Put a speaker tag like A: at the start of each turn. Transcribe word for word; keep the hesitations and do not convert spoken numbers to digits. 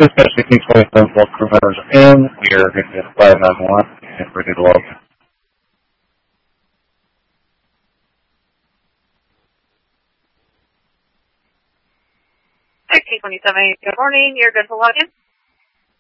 A: Especially T twenty-seven, both crew members are in. We are going to get five nine one and ready to log.
B: T twenty-seven, good morning. You're good to log in.